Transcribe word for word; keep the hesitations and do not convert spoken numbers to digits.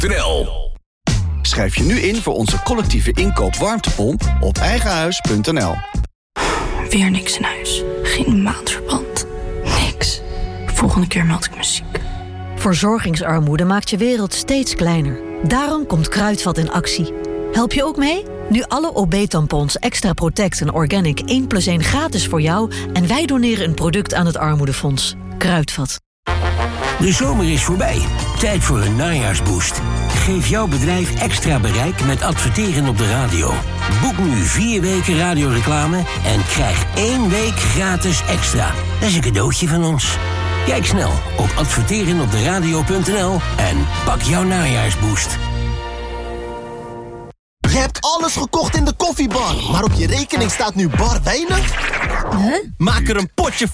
n l. Schrijf je nu in voor onze collectieve inkoop warmtepomp op eigenhuis punt n l. Weer niks in huis. Geen maandverband. Niks. Volgende keer meld ik me ziek. Verzorgingsarmoede maakt je wereld steeds kleiner. Daarom komt Kruidvat in actie. Help je ook mee? Nu alle O B-tampons Extra Protect en Organic één plus één gratis voor jou... en wij doneren een product aan het Armoedefonds. Kruidvat. De zomer is voorbij. Tijd voor een najaarsboost. Geef jouw bedrijf extra bereik met adverteren op de radio. Boek nu vier weken radioreclame en krijg één week gratis extra. Dat is een cadeautje van ons. Kijk snel op adverteren op de radio punt n l en pak jouw najaarsboost. Je hebt alles gekocht in de koffiebar, maar op je rekening staat nu bar weinig? Huh? Maak er een potje